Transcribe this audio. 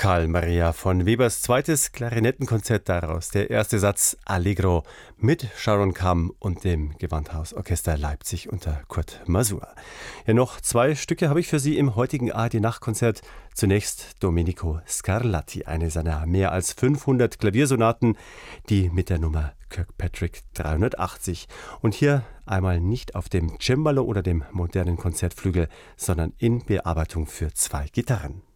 Karl Maria von Webers zweites Klarinettenkonzert, daraus der erste Satz Allegro mit Sharon Kamm und dem Gewandhausorchester Leipzig unter Kurt Masur. Ja, noch zwei Stücke habe ich für Sie im heutigen ARD-Nachtkonzert. Zunächst Domenico Scarlatti, eine seiner mehr als 500 Klaviersonaten, die mit der Nummer Kirkpatrick 380. Und hier einmal nicht auf dem Cembalo oder dem modernen Konzertflügel, sondern in Bearbeitung für zwei Gitarren.